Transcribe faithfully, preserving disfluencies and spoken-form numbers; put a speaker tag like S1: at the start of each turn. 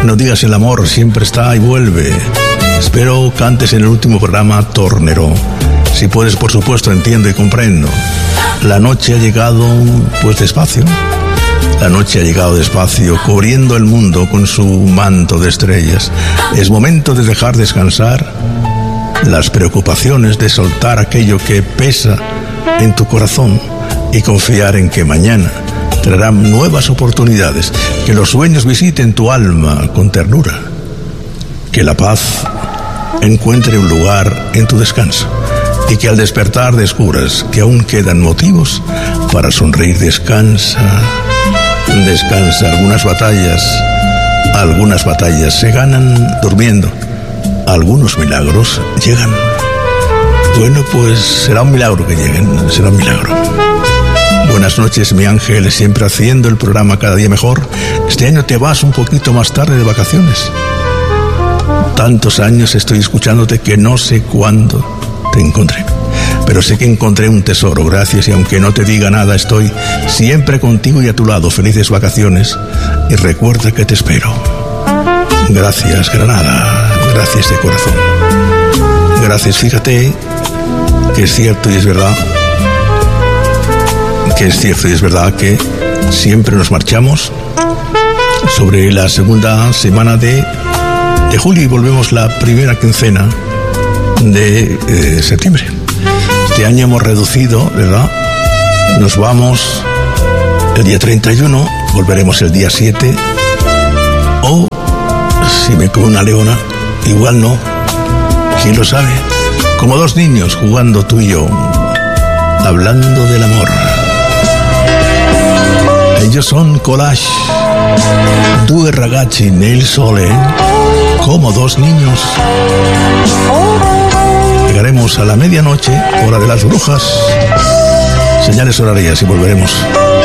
S1: No digas el amor, siempre está y vuelve. Espero cantes en el último programa Tornero. Si puedes, por supuesto, entiendo y comprendo. La noche ha llegado, pues despacio. La noche ha llegado despacio, cubriendo el mundo con su manto de estrellas. Es momento de dejar descansar las preocupaciones, de soltar aquello que pesa en tu corazón y confiar en que mañana traerán nuevas oportunidades, que los sueños visiten tu alma con ternura, que la paz encuentre un lugar en tu descanso y que al despertar descubras que aún quedan motivos para sonreír. Descansa, descansa. Algunas batallas, algunas batallas se ganan durmiendo, algunos milagros llegan. Bueno, pues será un milagro que lleguen, será un milagro. Buenas noches, mi ángel, siempre haciendo el programa cada día mejor. Este año te vas un poquito más tarde de vacaciones. Tantos años estoy escuchándote que no sé cuándo te encontré. Pero sé que encontré un tesoro, gracias, y aunque no te diga nada, estoy siempre contigo y a tu lado. Felices vacaciones y recuerda que te espero. Gracias, Granada, gracias de corazón. Gracias, fíjate que es cierto y es verdad, que es cierto y es verdad que siempre nos marchamos sobre la segunda semana de, de julio y volvemos la primera quincena de eh, septiembre. Este año hemos reducido, ¿verdad? Nos vamos el día treinta y uno, volveremos el día siete, o si me come una leona, igual no, quién lo sabe, como dos niños jugando tú y yo, hablando del amor. Ellos son Collage, Due ragazzi nel sole, como dos niños. Llegaremos a la medianoche, hora de las brujas, señales horarias, y volveremos.